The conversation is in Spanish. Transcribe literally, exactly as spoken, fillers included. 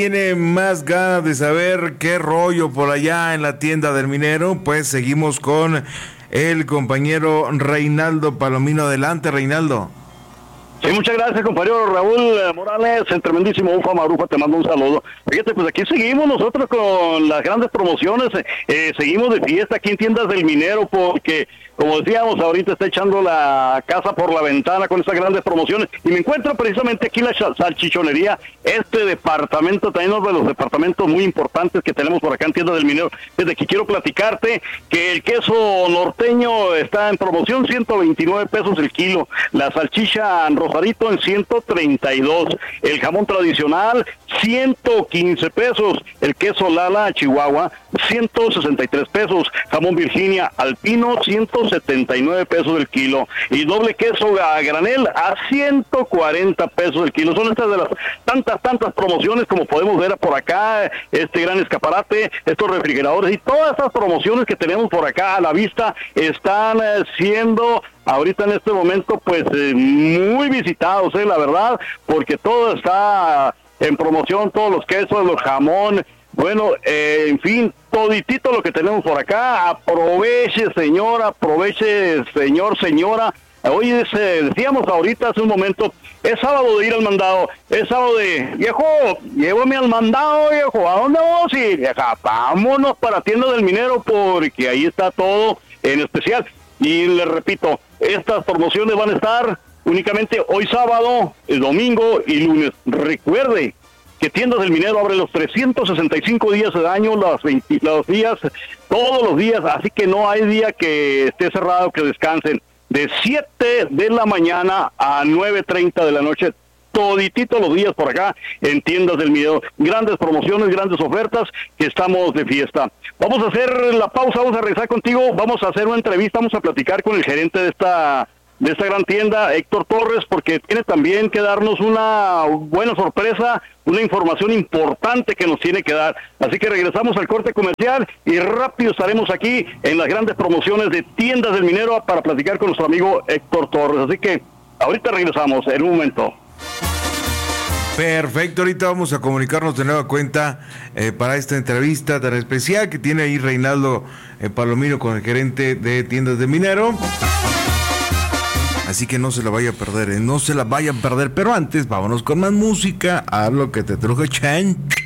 ¿Tiene más ganas de saber qué rollo por allá en la tienda del minero? Pues seguimos con el compañero Reinaldo Palomino. Adelante, Reinaldo. Sí, muchas gracias, compañero Raúl Morales, el tremendísimo Ufa Marufa, te mando un saludo. Fíjate, pues aquí seguimos nosotros con las grandes promociones, eh, seguimos de fiesta aquí en Tiendas del Minero, porque, como decíamos, ahorita está echando la casa por la ventana con estas grandes promociones, y me encuentro precisamente aquí en la salchichonería, este departamento, también uno de los departamentos muy importantes que tenemos por acá en Tiendas del Minero. Desde que quiero platicarte que el queso norteño está en promoción, ciento veintinueve pesos el kilo, la salchicha Rosarito en ciento treinta y dos, el jamón tradicional ciento quince pesos, el queso Lala Chihuahua ciento sesenta y tres pesos, jamón Virginia Alpino ciento setenta y nueve pesos el kilo, y doble queso a granel a ciento cuarenta pesos el kilo. Son estas de las tantas, tantas promociones como podemos ver por acá, este gran escaparate, estos refrigeradores y todas estas promociones que tenemos por acá a la vista están eh, siendo ahorita en este momento pues eh, muy visitados, eh, la verdad, porque todo está en promoción, todos los quesos, los jamón, bueno, eh, en fin, toditito lo que tenemos por acá. Aproveche, señora, aproveche, señor, señora. Hoy es, eh, decíamos ahorita hace un momento, es sábado de ir al mandado, es sábado de, viejo, llévame al mandado, viejo, ¿a dónde vamos a ir? Vieja, vámonos para Tienda del Minero, porque ahí está todo en especial. Y les repito, estas promociones van a estar únicamente hoy sábado, el domingo y lunes. Recuerde que Tiendas del Minero abre los trescientos sesenta y cinco días del año, los, veinte, los días, todos los días, así que no hay día que esté cerrado, que descansen. De siete de la mañana a nueve treinta de la noche, toditito los días por acá en Tiendas del Minero. Grandes promociones, grandes ofertas, que estamos de fiesta. Vamos a hacer la pausa, vamos a regresar contigo, vamos a hacer una entrevista, vamos a platicar con el gerente de esta de esta gran tienda, Héctor Torres, porque tiene también que darnos una buena sorpresa, una información importante que nos tiene que dar. Así que regresamos al corte comercial y rápido estaremos aquí en las grandes promociones de Tiendas del Minero para platicar con nuestro amigo Héctor Torres. Así que ahorita regresamos en un momento. Perfecto, ahorita vamos a comunicarnos de nueva cuenta eh, para esta entrevista tan especial que tiene ahí Reinaldo eh, Palomino con el gerente de Tiendas del Minero. Así que no se la vaya a perder, ¿eh? No se la vayan a perder, pero antes vámonos con más música, a lo que te truje Chan.